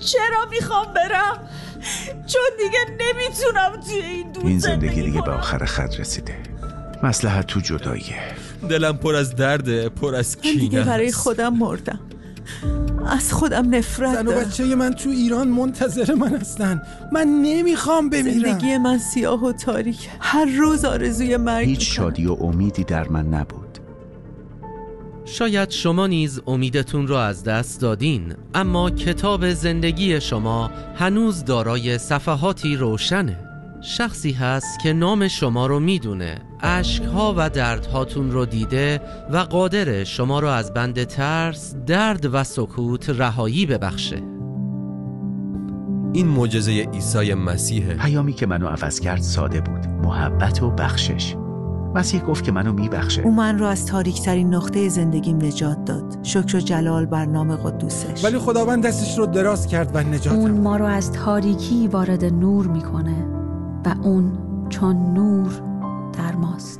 چرا میخوام برم؟ چون دیگه نمیتونم توی این زندگی دیگه به آخر خط رسیده. مصلحت تو جداییه. دلم پر از درده، پر از کینه. دیگه برای خودم مردم، از خودم نفرت دارم. زن و بچه من تو ایران منتظر من هستن. من نمیخوام بمیرم. زندگی من سیاه و تاریک، هر روز آرزوی مرگ. هیچ شادی و امیدی در من نبود. شاید شما نیز امیدتون را از دست دادین، اما کتاب زندگی شما هنوز دارای صفحاتی روشنه. شخصی هست که نام شما رو میدونه، اشک‌ها و دردهاتون رو دیده و قادر شما رو از بند ترس، درد و سکوت رهایی ببخشه. این معجزه عیسی مسیحه. پیامی که منو عوض کرد ساده بود: محبت و بخشش. مسیح گفت که منو میبخشه. او من رو از تاریک‌ترین نقطه زندگیم نجات داد. شکر و جلال بر نام قدوسش. ولی خداوند دستش رو دراز کرد و نجاتم. اون ما رو از تاریکی وارد نور میکنه و اون چون نور در ماست.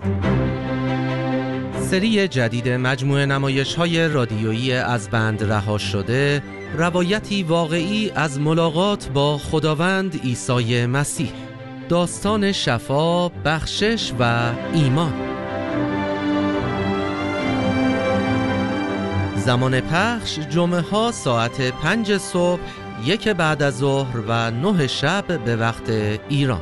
سری جدید مجموعه نمایش‌های رادیویی از بند رها شده، روایتی واقعی از ملاقات با خداوند عیسی مسیح. داستان شفا، بخشش و ایمان. زمان پخش جمعه ها ساعت 5 صبح، 1 بعد از ظهر و 9 شب به وقت ایران.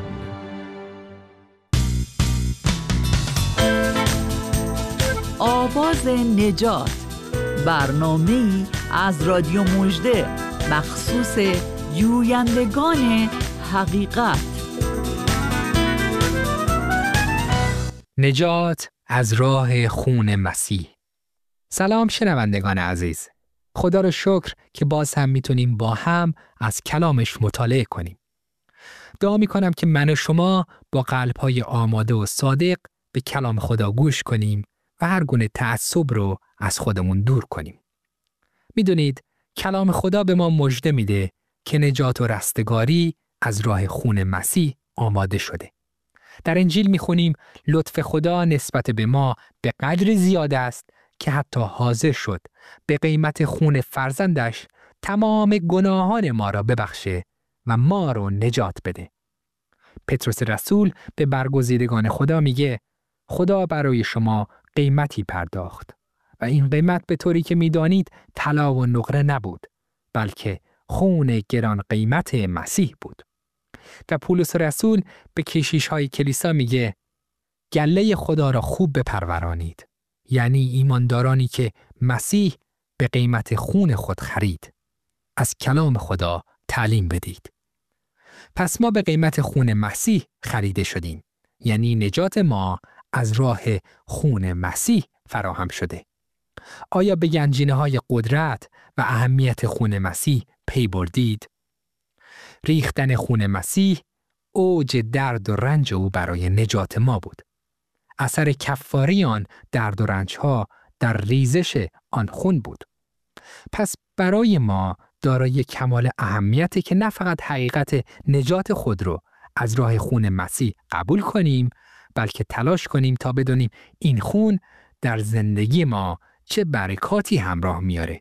آواز نجات، برنامه‌ای از رادیو مژده مخصوص جویندگان حقیقت. نجات از راه خون مسیح. سلام شنوندگان عزیز. خدا رو شکر که باز هم میتونیم با هم از کلامش مطالعه کنیم. دعا میکنم که من و شما با قلب‌های آماده و صادق به کلام خدا گوش کنیم و هر گونه تعصب رو از خودمون دور کنیم. میدونید کلام خدا به ما مژده میده که نجات و رستگاری از راه خون مسیح آماده شده. در انجیل میخونیم لطف خدا نسبت به ما به قدری زیاد است که حتی حاضر شد به قیمت خون فرزندش تمام گناهان ما را ببخشه و ما رو نجات بده. پتروس رسول به برگزیدگان خدا میگه خدا برای شما قیمتی پرداخت و این قیمت به طوری که میدانید طلا و نقره نبود، بلکه خون گران قیمت مسیح بود. و پولس رسول به کشیش‌های کلیسا میگه گله خدا را خوب بپرورانید، یعنی ایماندارانی که مسیح به قیمت خون خود خرید. از کلام خدا تعلیم بدید. پس ما به قیمت خون مسیح خریده شدیم، یعنی نجات ما از راه خون مسیح فراهم شده. آیا به گنجینه‌های قدرت و اهمیت خون مسیح پی بردید؟ ریختن خون مسیح اوج درد و رنج او برای نجات ما بود. اثر کفاری آن درد و رنج‌ها در ریزش آن خون بود. پس برای ما دارای کمال اهمیتی که نه فقط حقیقت نجات خود رو از راه خون مسیح قبول کنیم، بلکه تلاش کنیم تا بدونیم این خون در زندگی ما چه برکاتی همراه میاره.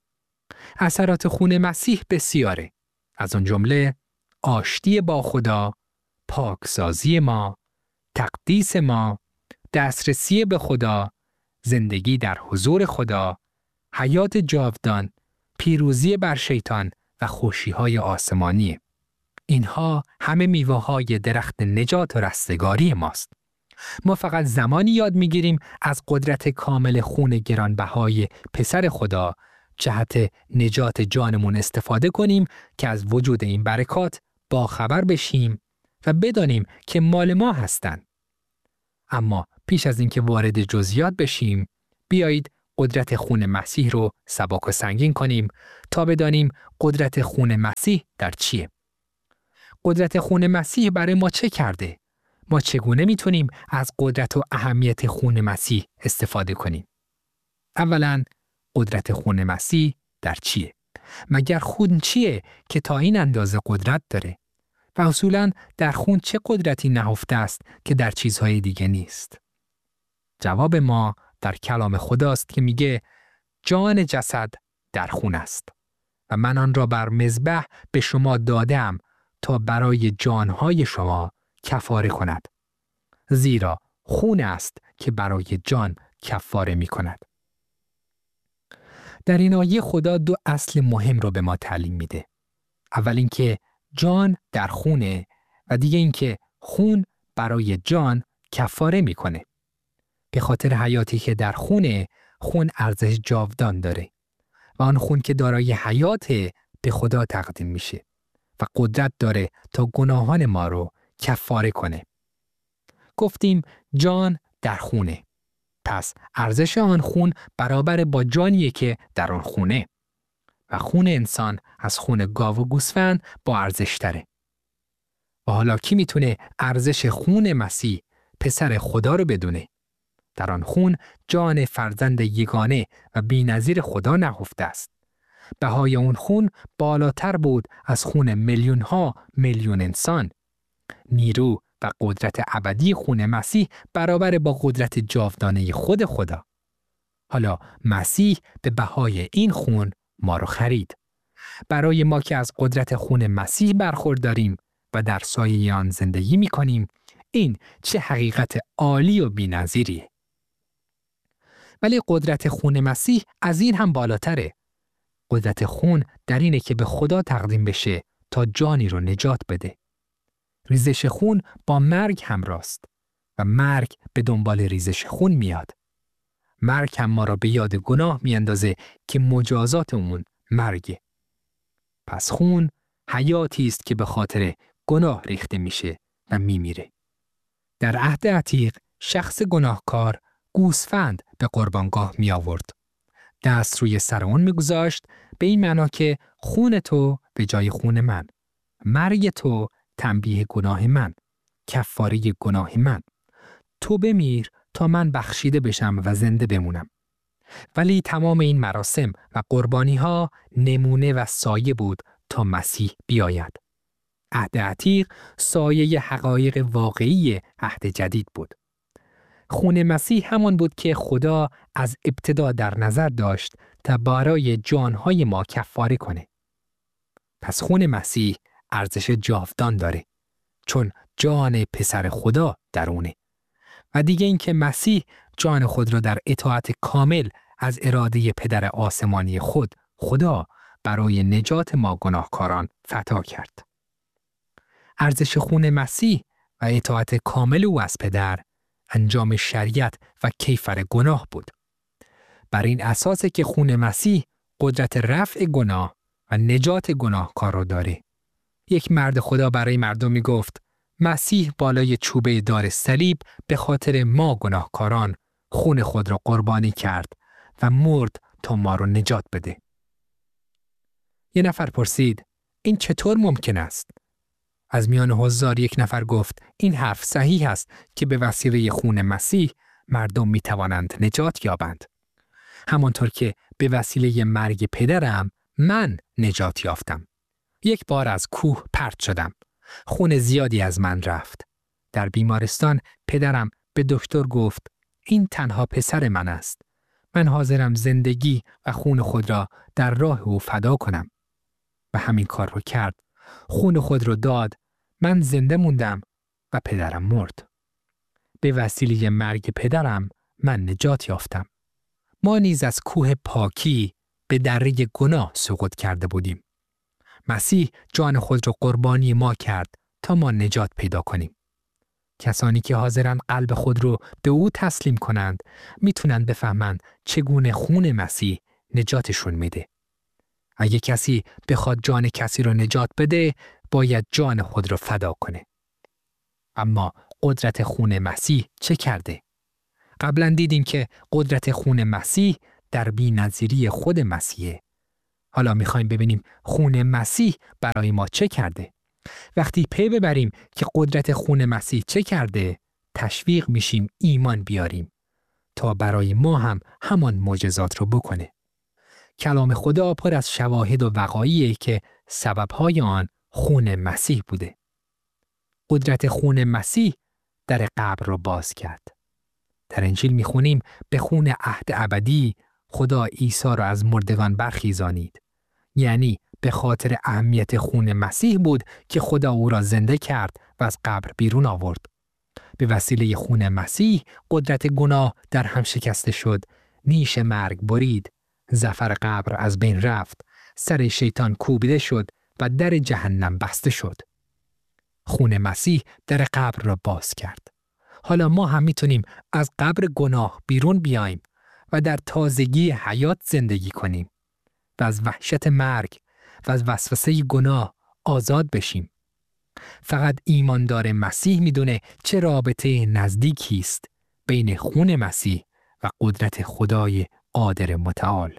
اثرات خون مسیح بسیاره. از آن جمله آشتی با خدا، پاکسازی ما، تقدیس ما، دسترسی به خدا، زندگی در حضور خدا، حیات جاودان، پیروزی بر شیطان و خوشی‌های آسمانی. اینها همه میوه‌های درخت نجات و رستگاری ماست. ما فقط زمانی یاد می‌گیریم از قدرت کامل خون گرانبهای پسر خدا جهت نجات جانمون استفاده کنیم که از وجود این برکات باخبر بشیم و بدانیم که مال ما هستند. اما پیش از اینکه وارد جزئیات بشیم، بیایید قدرت خون مسیح رو سبک و سنگین کنیم تا بدانیم قدرت خون مسیح در چیه. قدرت خون مسیح برای ما چه کرده؟ ما چگونه میتونیم از قدرت و اهمیت خون مسیح استفاده کنیم؟ اولاً قدرت خون مسیح در چیه؟ مگر خون چیه که تا این اندازه قدرت داره؟ و اصولاً در خون چه قدرتی نهفته است که در چیزهای دیگه نیست؟ جواب ما در کلام خداست که میگه جان جسد در خون است و من آن را بر مذبح به شما دادم تا برای جانهای شما کفاره کند. زیرا خون است که برای جان کفاره می کند. در این آیه خدا دو اصل مهم رو به ما تعلیم میده. اول اینکه جان در خونه و دیگه اینکه خون برای جان کفاره میکنه. به خاطر حیاتی که در خونه، خون ارزش جاودان داره و آن خون که دارای حیات به خدا تقدیم میشه و قدرت داره تا گناهان ما رو کفاره کنه. گفتیم جان در خونه. پس ارزش آن خون برابر با جانیه که در آن خونه و خون انسان از خون گاو و گوسفند با ارزش تره. و حالا کی میتونه ارزش خون مسیح پسر خدا رو بدونه؟ در آن خون جان فرزند یگانه و بی‌نظیر خدا نهفته است. بهای اون خون بالاتر بود از خون میلیون ها میلیون انسان. نیرو و قدرت ابدی خون مسیح برابر با قدرت جاودانه خود خدا. حالا مسیح به بهای این خون ما رو خرید. برای ما که از قدرت خون مسیح برخورداریم و در سایه آن زندگی می کنیم، این چه حقیقت عالی و بی‌نظیریه. ولی قدرت خون مسیح از این هم بالاتره. قدرت خون در اینه که به خدا تقدیم بشه تا جانی رو نجات بده. ریزش خون با مرگ همراست و مرگ به دنبال ریزش خون میاد. مرگ هم ما را به یاد گناه میاندازه که مجازات اون مرگه. پس خون حیاتی است که به خاطر گناه ریخته میشه و میمیره. در عهد عتیق شخص گناهکار گوسفند به قربانگاه می آورد. دست روی سر اون می گذاشت به این معنا که خون تو به جای خون من، مرگ تو تنبیه گناه من، کفاره گناه من. تو بمیر تا من بخشیده بشم و زنده بمونم. ولی تمام این مراسم و قربانی ها نمونه و سایه بود تا مسیح بیاید. عهد عتیق سایه حقایق واقعی عهد جدید بود. خون مسیح همان بود که خدا از ابتدا در نظر داشت تا برای جانهای ما کفاره کنه. پس خون مسیح ارزش جاودان داره چون جان پسر خدا درونه. و دیگه این که مسیح جان خود را در اطاعت کامل از اراده پدر آسمانی خدا برای نجات ما گناهکاران فدا کرد. ارزش خون مسیح و اطاعت کامل او از پدر انجام شریعت و کیفر گناه بود. بر این اساسه که خون مسیح قدرت رفع گناه و نجات گناهکار را داره. یک مرد خدا برای مردم می گفت مسیح بالای چوبه دار صلیب به خاطر ما گناهکاران خون خود را قربانی کرد و مرد تا ما را نجات بده. یه نفر پرسید این چطور ممکن است؟ از میان حضار یک نفر گفت این حرف صحیح است که به وسیله خون مسیح مردم می توانند نجات یابند. همانطور که به وسیله مرگ پدرم من نجات یافتم. یک بار از کوه پرت شدم. خون زیادی از من رفت. در بیمارستان پدرم به دکتر گفت این تنها پسر من است. من حاضرم زندگی و خون خود را در راه او فدا کنم. و همین کار رو کرد. خون خود رو داد. من زنده موندم و پدرم مرد. به وسیله مرگ پدرم من نجات یافتم. ما نیز از کوه پاکی به دره گناه سقوط کرده بودیم. مسیح جان خود را قربانی ما کرد تا ما نجات پیدا کنیم. کسانی که حاضرند قلب خود رو به او تسلیم کنند میتونند بفهمند چگونه خون مسیح نجاتشون میده. اگه کسی بخواد جان کسی رو نجات بده باید جان خود رو فدا کنه. اما قدرت خون مسیح چه کرده؟ قبلا دیدیم که قدرت خون مسیح در بی‌نظیری خود مسیحه. حالا میخوایم ببینیم خون مسیح برای ما چه کرده. وقتی پی ببریم که قدرت خون مسیح چه کرده، تشویق میشیم ایمان بیاریم تا برای ما هم همان معجزات رو بکنه. کلام خدا پر از شواهد و وقایعی که سببهای آن خون مسیح بوده. قدرت خون مسیح در قبر رو باز کرد. در انجیل میخونیم به خون عهد ابدی خدا عیسی را از مردگان برخیزانید. یعنی به خاطر اهمیت خون مسیح بود که خدا او را زنده کرد و از قبر بیرون آورد. به وسیله خون مسیح قدرت گناه در هم شکسته شد، نیش مرگ برید، ظفر قبر از بین رفت، سر شیطان کوبیده شد و در جهنم بسته شد. خون مسیح در قبر را باز کرد. حالا ما هم میتونیم از قبر گناه بیرون بیاییم و در تازگی حیات زندگی کنیم و از وحشت مرگ و از وسوسه گناه آزاد بشیم. فقط ایماندار مسیح میدونه چه رابطه نزدیکی است بین خون مسیح و قدرت خدای قادر متعال.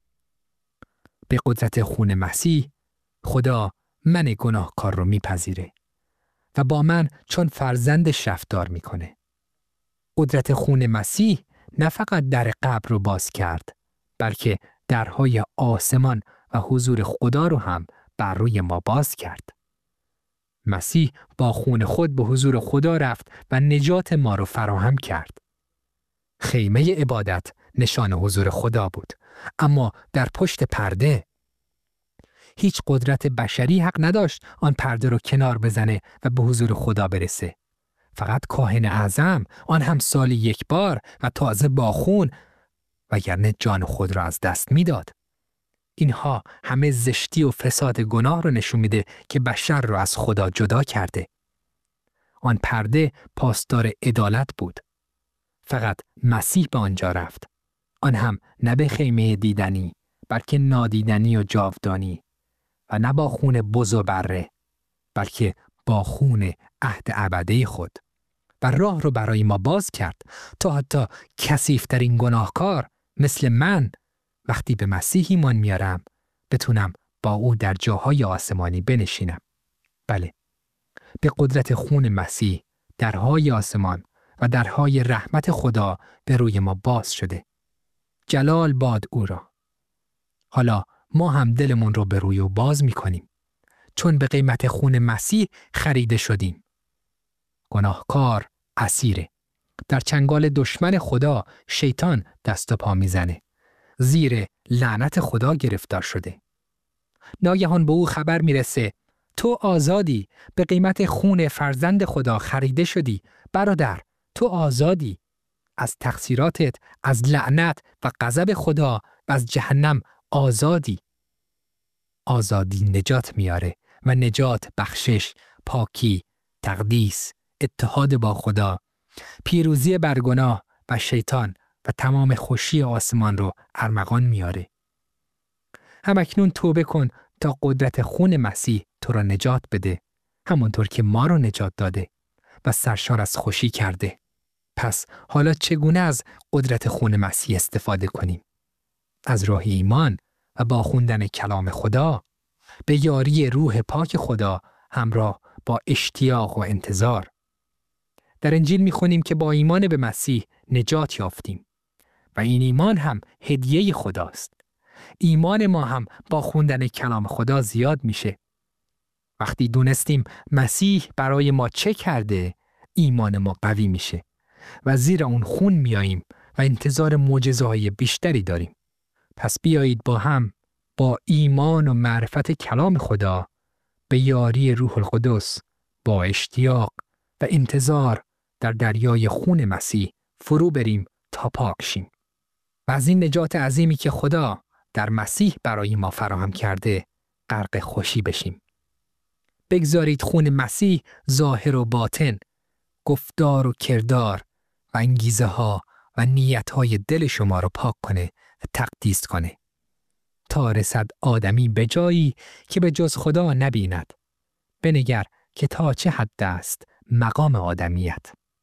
به قدرت خون مسیح خدا من گناهکار رو میپذیره و با من چون فرزندش رفتار میکنه. قدرت خون مسیح نه فقط در قبر رو باز کرد، بلکه درهای آسمان و حضور خدا رو هم بر روی ما باز کرد. مسیح با خون خود به حضور خدا رفت و نجات ما رو فراهم کرد. خیمه عبادت نشان حضور خدا بود، اما در پشت پرده هیچ قدرت بشری حق نداشت آن پرده رو کنار بزنه و به حضور خدا برسه. فقط کاهن اعظم، آن هم سالی یک بار و تازه با خون، وگرنه جان خود را از دست میداد. اینها همه زشتی و فساد گناه رو نشون میده که بشر رو از خدا جدا کرده. آن پرده پاسدار عدالت بود. فقط مسیح به آنجا رفت. آن هم نه به خیمه دیدنی، بلکه نادیدنی و جاودانی، و نه با خون بز و بره، بلکه با خون عهد ابدی خود، و راه رو برای ما باز کرد تا حتی کثیف‌ترین گناهکار مثل من وقتی به مسیح ایمان میارم بتونم با او در جاهای آسمانی بنشینم. بله، به قدرت خون مسیح درهای آسمان و درهای رحمت خدا به روی ما باز شده. جلال باد او را. حالا ما هم دلمون رو به روی او باز میکنیم، چون به قیمت خون مسیح خریده شدیم. گناهکار اسیره. در چنگال دشمن خدا شیطان دست و پا میزنه. زیر لعنت خدا گرفتار شده. ناگهان به او خبر میرسه تو آزادی، به قیمت خون فرزند خدا خریده شدی. برادر، تو آزادی. از تقصیراتت، از لعنت و غضب خدا و از جهنم آزادی. آزادی نجات میاره و نجات بخشش، پاکی، تقدیس، اتحاد با خدا، پیروزی بر گناه و شیطان و تمام خوشی آسمان رو ارمغان میاره. همکنون توبه کن تا قدرت خون مسیح تو را نجات بده، همونطور که ما رو نجات داده و سرشار از خوشی کرده. پس حالا چگونه از قدرت خون مسیح استفاده کنیم؟ از راه ایمان و با خوندن کلام خدا، به یاری روح پاک خدا همراه با اشتیاق و انتظار. در انجیل میخونیم که با ایمان به مسیح نجات یافتیم و این ایمان هم هدیه خداست. ایمان ما هم با خوندن کلام خدا زیاد میشه. وقتی دونستیم مسیح برای ما چه کرده، ایمان ما قوی میشه و زیر اون خون میاییم و انتظار معجزه‌های بیشتری داریم. پس بیایید با هم با ایمان و معرفت کلام خدا به یاری روح القدس با اشتیاق و انتظار در دریای خون مسیح فرو بریم تا پاک شیم و از این نجات عظیمی که خدا در مسیح برای ما فراهم کرده غرق خوشی بشیم. بگذارید خون مسیح ظاهر و باطن، گفتار و کردار و انگیزه ها و نیت های دل شما رو پاک کنه و تقدیس کنه تا رسد آدمی به جایی که به جز خدا نبیند. بنگر که تا چه حد است مقام آدمیت.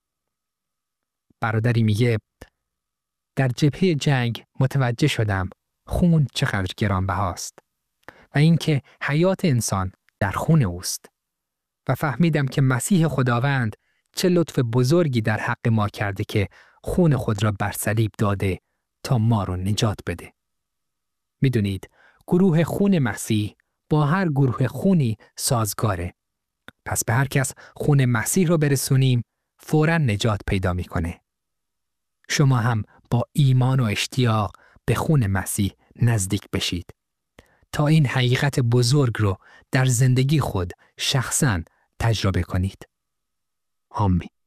برادری میگه در جبهه جنگ متوجه شدم خون چقدر گرانبهاست و اینکه حیات انسان در خون اوست و فهمیدم که مسیح خداوند چه لطف بزرگی در حق ما کرده که خون خود را بر صلیب داده تا ما رو نجات بده. میدونید گروه خون مسیح با هر گروه خونی سازگاره. پس به هر کس خون مسیح رو برسونیم فوراً نجات پیدا میکنه. شما هم با ایمان و اشتیاق به خون مسیح نزدیک بشید تا این حقیقت بزرگ رو در زندگی خود شخصاً تجربه کنید. آمین.